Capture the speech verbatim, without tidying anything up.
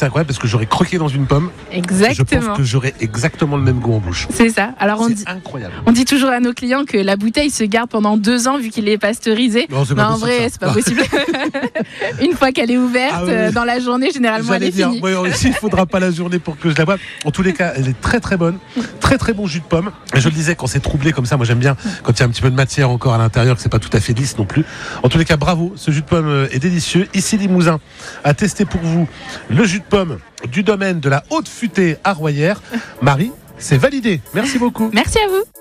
c'est incroyable parce que j'aurais croqué dans une pomme. Exactement. Je pense que j'aurais exactement le même goût en bouche. C'est ça. Alors on c'est dit, incroyable. On dit toujours à nos clients que la bouteille se garde pendant deux ans vu qu'il est pasteurisé. Non, c'est Mais pas en possible, vrai, ça. c'est pas possible. Une fois qu'elle est ouverte, Ah oui, oui. euh, dans la journée, généralement, elle J'allais est dire, finie. ouais, aussi, il faudra pas la journée pour que je la boive. En tous les cas, elle est très très bonne. Très très bon jus de pomme. Et je le disais, quand c'est troublé comme ça, moi j'aime bien quand il y a un petit peu de matière encore à l'intérieur, que c'est pas tout à fait lisse non plus. En tous les cas, bravo. Ce jus de pomme est délicieux. Ici, Limousin a testé pour vous le jus de pomme du domaine de la Haute Futée à Royères. Marie, c'est validé. Merci beaucoup. Merci à vous.